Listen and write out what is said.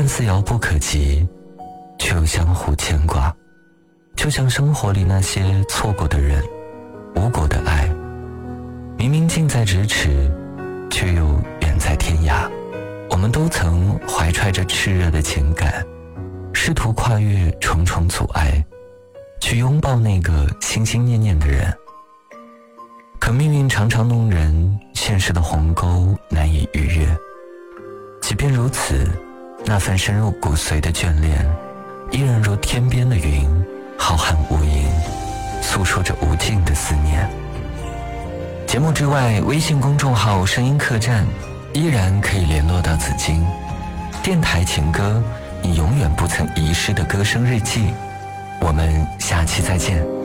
看似遥不可及，却又相互牵挂。就像生活里那些错过的人，无果的爱，明明近在咫尺，却又远在天涯。我们都曾怀揣着炽热的情感，试图跨越重重阻碍，去拥抱那个心心念念的人。可命运常常弄人，现实的鸿沟难以逾越。即便如此，那份深入骨髓的眷恋，依然如天边的云，浩瀚无垠，诉说着无尽的思念。节目之外，微信公众号声音客栈依然可以联络到紫金。电台情歌，你永远不曾遗失的歌声日记。我们下期再见。